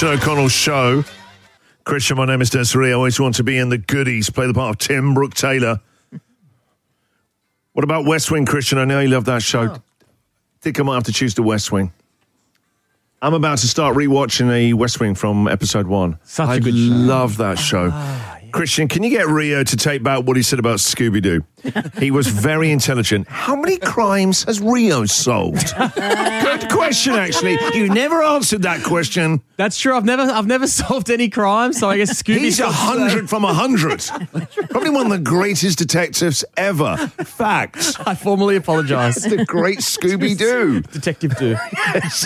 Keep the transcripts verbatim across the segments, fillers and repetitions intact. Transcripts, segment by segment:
Christian O'Connell's show. Christian, my name is Desiree. I always want to be in the goodies, play the part of Tim Brooke Taylor. What about West Wing, Christian? I know you love that show. Oh. Think I might have to choose the West Wing. I'm about to start rewatching the West Wing from episode one. Such I a good show. I love that show. Ah, yeah. Christian, can you get Rio to take back what he said about Scooby-Doo? He was very intelligent. How many crimes has Rio solved? Good question, actually. You never answered that question. That's true. I've never I've never solved any crimes, so I guess Scooby... He's a hundred from a hundred. Probably one of the greatest detectives ever. Facts. I formally apologise. It's the great Scooby-Doo. Detective Doo. Yes.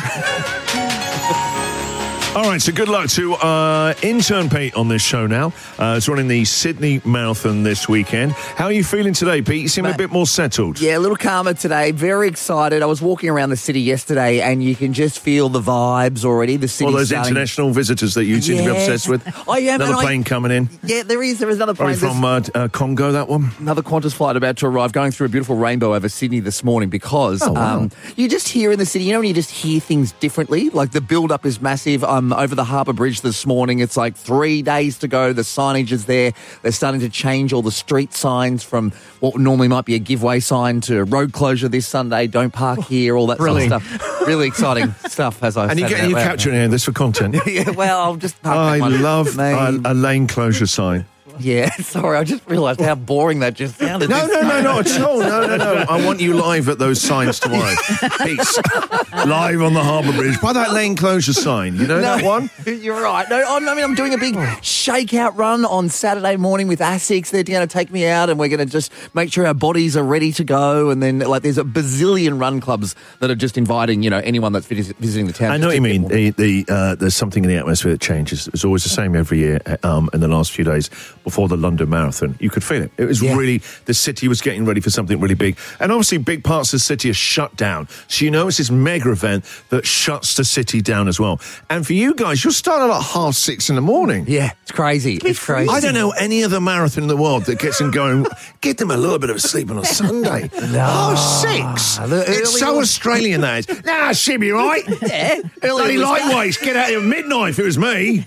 All right, so good luck to uh, intern Pete on this show now. Uh, it's running the Sydney Marathon this weekend. How are you feeling today, Pete? You seem Mate, a bit more settled. Yeah, a little calmer today. Very excited. I was walking around the city yesterday and you can just feel the vibes already. The city. All those starting... international visitors that you seem yes. to be obsessed with. I am. Another plane I... coming in. Yeah, there is. There is another plane. Probably from uh, uh, Congo, that one. Another Qantas flight about to arrive, going through a beautiful rainbow over Sydney this morning because oh, wow. um, you just hear in the city, you know when you just hear things differently? Like the build-up is massive. Um, over the Harbour Bridge this morning. It's like three days to go. The signage is there. They're starting to change all the street signs from what normally might be a giveaway sign to road closure this Sunday. Don't park here. All that really? sort of stuff. Really exciting stuff. As I and you, get, you capturing this for content. Yeah, well, I'll just. Park I love a, a lane closure sign. Yeah, sorry, I just realised how boring that just sounded. No, no, no, not at all. No, no, no. I want you live at those signs tomorrow. Peace. Live on the Harbour Bridge. By that lane closure sign. You know no, that one? You're right. No, I'm, I mean, I'm doing a big shakeout run on Saturday morning with ASICS. They're going to take me out and we're going to just make sure our bodies are ready to go. And then, like, there's a bazillion run clubs that are just inviting, you know, anyone that's visiting the town. I know what you mean. The, the, uh, there's something in the atmosphere that changes. It's always the same every year um, in the last few days before the London Marathon. You could feel it. It was yeah. really, the city was getting ready for something really big. And obviously big parts of the city are shut down. So you know it's this mega event that shuts the city down as well. And for you guys, you're starting at half six in the morning. Yeah, it's crazy. It's crazy. I don't know any other marathon in the world that gets them going, get them a little bit of sleep on a Sunday. No. Half six. It's so Australian, that is. Nah, she'll be right. Yeah. Bloody lightweights. Get out here at midnight if it was me.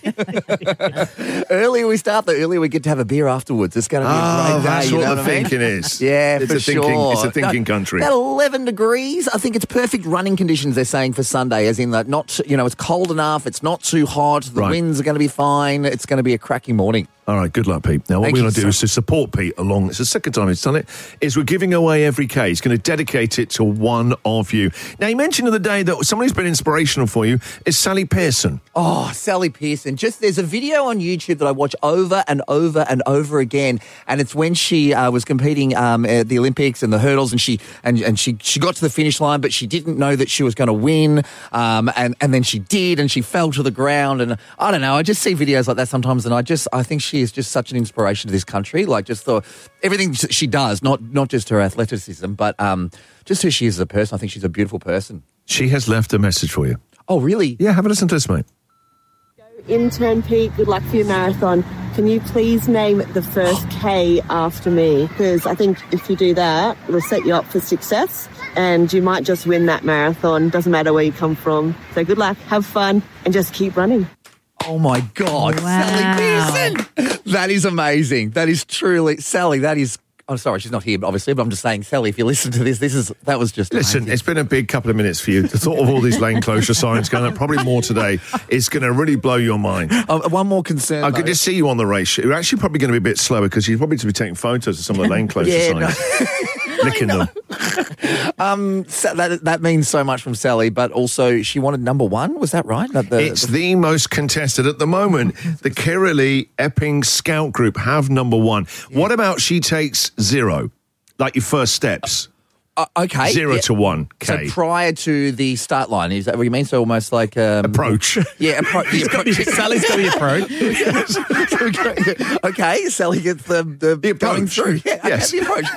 Earlier we start, the earlier we get to have a beer afterwards. It's going to be a oh, great day. That's you what know the what thinking I mean? is. Yeah, it's for a thinking, sure. It's a thinking no, country. About eleven degrees. I think it's perfect running conditions, they're saying, for Sunday, as in that not, you know, it's cold enough, it's not too hot, the right. winds are going to be fine, it's going to be a cracking morning. All right, good luck, Pete. Now, what Thank we're going to do so. is to support Pete along, it's the second time he's done it, is we're giving away every K. He's going to dedicate it to one of you. Now, you mentioned the other day that someone who's been inspirational for you is Sally Pearson. Oh, Sally Pearson. Just there's a video on YouTube that I watch over and over and over again, and it's when she uh, was competing um, at the Olympics and the hurdles, and she and, and she she got to the finish line, but she didn't know that she was going to win, um, and and then she did, and she fell to the ground, and I don't know. I just see videos like that sometimes, and I just I think she is just such an inspiration to this country. Like just the everything she does, not not just her athleticism, but um, just who she is as a person. I think she's a beautiful person. She has left a message for you. Oh, really? Yeah, have a listen to this, mate. Intern Pete, good luck for your marathon. Can you please name the first K after me? Because I think if you do that, it'll set you up for success and you might just win that marathon. Doesn't matter where you come from. So good luck, have fun, and just keep running. Oh, my God. Wow. Sally Pearson. That is amazing. That is truly... Sally, that is... I'm sorry, she's not here, obviously, but I'm just saying, Sally, if you listen to this, this is that was just Listen, amazing. It's been a big couple of minutes for you. The thought of all these lane closure signs going up, probably more today, is going to really blow your mind. Um, one more concern, I could just see you on the race. You're actually probably going to be a bit slower because you're probably to be taking photos of some of the lane closure yeah, signs. No. Licking them. um, so that that means so much from Sally, but also she wanted number one. Was that right? That the, it's the... the most contested at the moment. The Kirralie Epping Scout Group have number one. Yeah. What about she takes zero? Like your first steps. Uh, okay. Zero yeah. to one K. So prior to the start line, is that what you mean? So almost like... Um, approach. Yeah, appro- the approach. Sally's got the approach. Yes. Okay, Sally gets the, the, the approach. Going through. Yeah, yes. Okay, the approach.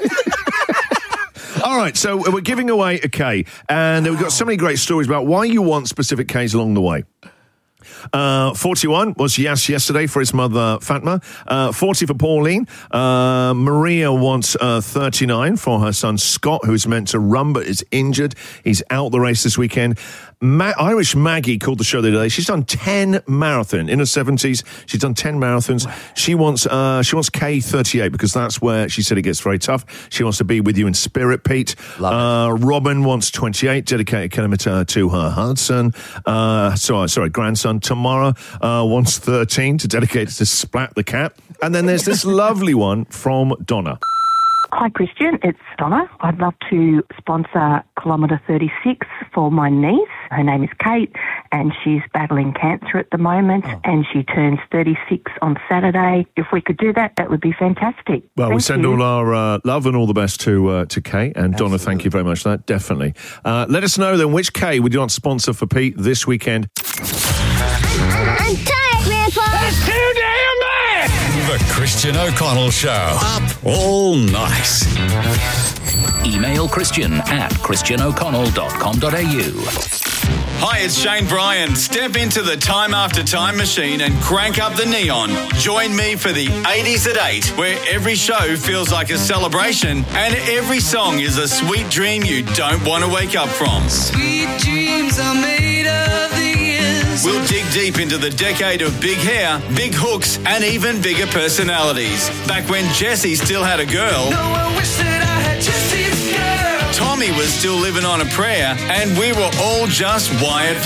All right, so we're giving away a K, and we've got so many great stories about why you want specific Ks along the way. Uh, forty-one was Yas yesterday for his mother Fatma. Uh, forty for Pauline. Uh, Maria wants uh, thirty-nine for her son Scott, who's meant to run but is injured. He's out the race this weekend. Ma- Irish Maggie called the show the other day. She's done ten marathon in her seventies. She's done ten marathons. She wants uh, she wants K thirty-eight because that's where she said it gets very tough. She wants to be with you in spirit, Pete. Uh, Robin wants twenty-eight, dedicated kilometre to her husband. Uh, sorry, sorry, grandson. Tamara uh, wants thirteen to dedicate to Splat the cat. And then there's this lovely one from Donna. Hi, Christian. It's Donna. I'd love to sponsor Kilometre thirty-six for my niece. Her name is Kate, and she's battling cancer at the moment, oh. and she turns thirty-six on Saturday. If we could do that, that would be fantastic. Well, thank we send you. all our uh, love and all the best to uh, to Kate. And Donna, Absolutely. thank you very much for that. Definitely. Uh, let us know then which K would you want to sponsor for Pete this weekend. I'm tired, Grandpa. That's too damn bad. The Christian O'Connell Show. Up all night. Email Christian at christian o'connell dot com dot a u. Hi, it's Shane Bryan. Step into the Time After Time machine and crank up the neon. Join me for the eighties at eight, where every show feels like a celebration and every song is a sweet dream you don't want to wake up from. Sweet dreams are made of these. We'll dig deep into the decade of big hair, big hooks, and even bigger personalities. Back when Jessie still had a girl. No, I wish that I had Jessie's girl. Tommy was still living on a prayer, and we were all just wired